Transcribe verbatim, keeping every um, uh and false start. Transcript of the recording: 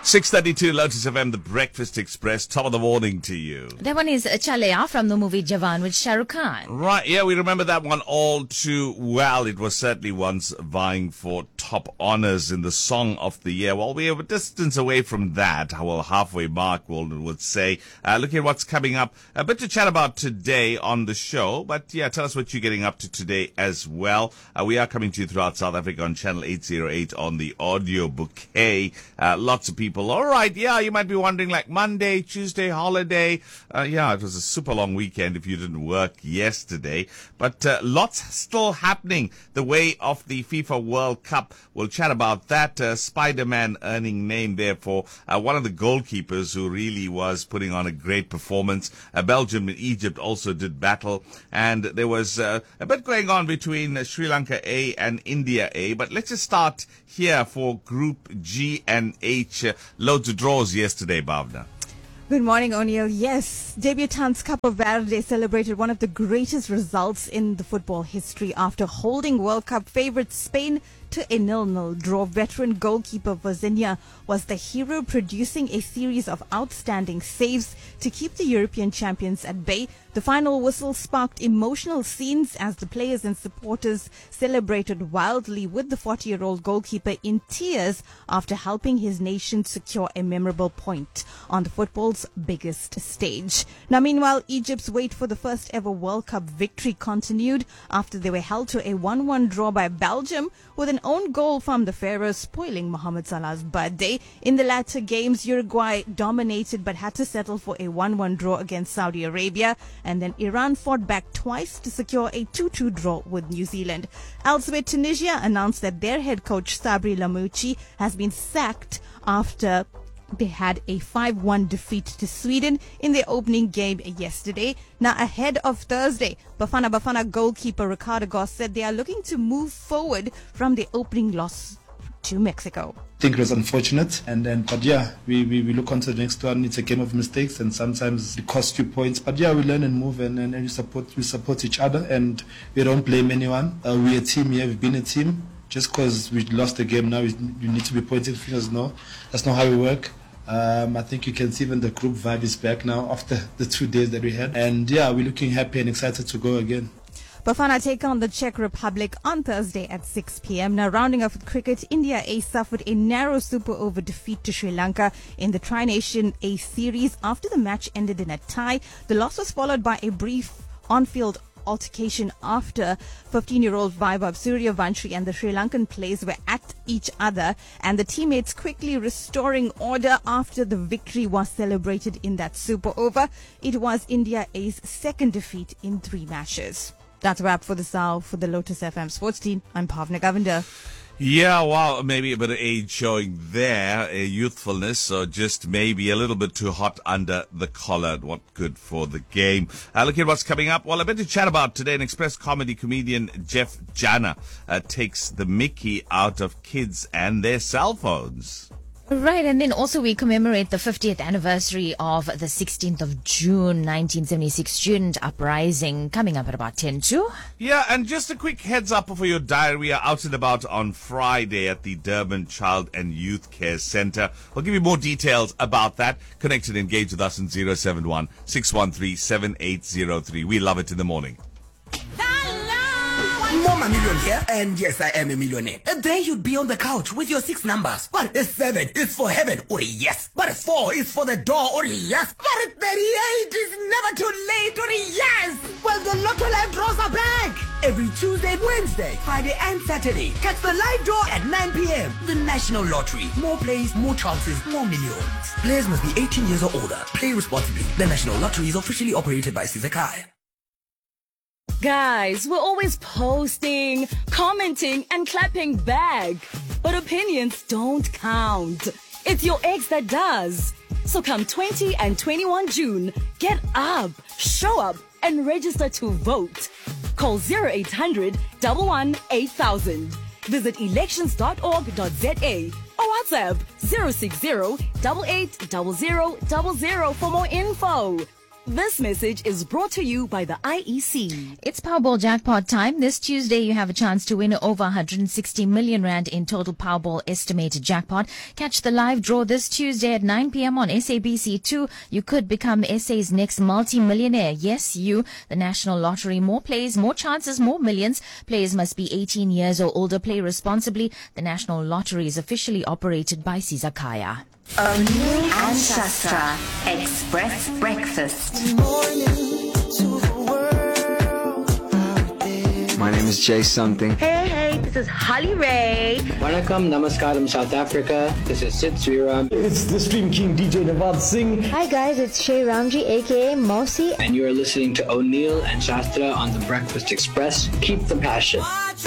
six thirty-two Lotus F M, the Breakfast Express. Top of the morning to you. That one is Chalaya from the movie Jawan with Shah Rukh Khan. Right, yeah, we remember that one all too well. It was certainly once vying for top honors in the Song of the Year. Well, we are a distance away from that. Well, halfway mark, Walden would say. Uh, look at what's coming up. A bit to chat about today on the show. But yeah, tell us what you're getting up to today as well. Uh, we are coming to you throughout South Africa on channel eight oh eight on the audio bouquet. Uh, lots of people. All right, yeah, you might be wondering, like Monday, Tuesday, holiday. Uh, yeah, it was a super long weekend if you didn't work yesterday. But uh, lots still happening. The way of the FIFA World Cup. We'll chat about that. Uh, Spider-Man earning name there for uh, one of the goalkeepers who really was putting on a great performance. Uh, Belgium and Egypt also did battle. And there was uh, a bit going on between uh, Sri Lanka A and India A. But let's just start here for Group G and H. Uh, loads of draws yesterday, Bhavna. Good morning, O'Neill. Yes, debutants Capo Verde celebrated one of the greatest results in the football history after holding World Cup favourite Spain to a nil-nil draw. Veteran goalkeeper Vozinha was the hero, producing a series of outstanding saves to keep the European champions at bay. The final whistle sparked emotional scenes as the players and supporters celebrated wildly, with the forty-year-old goalkeeper in tears after helping his nation secure a memorable point on the football's biggest stage. Now, meanwhile, Egypt's wait for the first ever World Cup victory continued after they were held to a one one draw by Belgium, with an own goal from the Pharaohs spoiling Mohamed Salah's birthday. In the latter games, Uruguay dominated but had to settle for a one one draw against Saudi Arabia, and then Iran fought back twice to secure a two two draw with New Zealand. Elsewhere, Tunisia announced that their head coach Sabri Lamouchi has been sacked after they had a five one defeat to Sweden in their opening game yesterday. Now, ahead of Thursday, Bafana Bafana goalkeeper Ricardo Goss said they are looking to move forward from the opening loss to Mexico. I think it was unfortunate, and then but yeah, we, we, we look on to the next one. It's a game of mistakes, and sometimes it costs you points. But yeah, we learn and move, and, and, and we support we support each other, and we don't blame anyone. Uh, we're a team here. We've been a team. Just because we lost the game now, we, you need to be pointing fingers. No, that's not how we work. Um, I think you can see even the group vibe is back now after the two days that we had. And yeah, we're looking happy and excited to go again. Bafana take on the Czech Republic on Thursday at six p.m. Now, rounding off with cricket, India A suffered a narrow super over defeat to Sri Lanka in the Tri-Nation A series after the match ended in a tie. The loss was followed by a brief on-field altercation after fifteen-year-old Vaibhav Suryavanshi and the Sri Lankan players were at each other, and the teammates quickly restoring order after the victory was celebrated in that super over. It was India A's second defeat in three matches. That's a wrap for the South. For the Lotus F M Sports Team, I'm Bhavna Govender. Yeah, well, maybe a bit of age showing there, a youthfulness, or just maybe a little bit too hot under the collar. What good for the game. Uh, look at what's coming up. Well, a bit to chat about today. An Express comedy comedian, Jeff Jana, uh, takes the mickey out of kids and their cell phones. Right, and then also we commemorate the fiftieth anniversary of the sixteenth of June, nineteen seventy-six student uprising, coming up at about ten to. Yeah, and just a quick heads up for your diary. We are out and about on Friday at the Durban Child and Youth Care Centre. We'll give you more details about that. Connect and engage with us on zero seven one, six one three, seven eight zero three. We love it in the morning. Mama Million here, and yes, I am a millionaire. And then you'd be on the couch with your six numbers. But a seven is for heaven, or yes. But a four is for the door, or yes. But a thirty-eight is never too late, or yes. Well, the Lotto Live draws are back. Every Tuesday, Wednesday, Friday, and Saturday. Catch the live draw at nine p.m. The National Lottery. More plays, more chances, more millions. Players must be eighteen years or older. Play responsibly. The National Lottery is officially operated by Sizakai. Guys, we're always posting, commenting, and clapping back. But opinions don't count. It's your ex that does. So come twentieth and twenty-first of June, get up, show up, and register to vote. Call zero eight hundred, one one eight thousand. Visit elections dot org dot za or WhatsApp zero six zero, eight eight zero zero zero zero for more info. This message is brought to you by the I E C. It's Powerball jackpot time. This Tuesday, you have a chance to win over one hundred sixty million rand in total Powerball estimated jackpot. Catch the live draw this Tuesday at nine p.m. on S A B C two. You could become S A's next multi-millionaire. Yes, you. The National Lottery. More plays, more chances, more millions. Players must be eighteen years or older. Play responsibly. The National Lottery is officially operated by Caesar Kaya. O'Neill and Shastra Express Breakfast. My name is Jay Something. Hey, hey, this is Holly Ray. Vanakkam, Namaskaram, South Africa. This is Sid Sriram. It's the Stream King D J Nawab Singh. Hi guys, it's Shay Ramji aka Mosi. And you are listening to O'Neill and Shastra on the Breakfast Express. Keep the passion.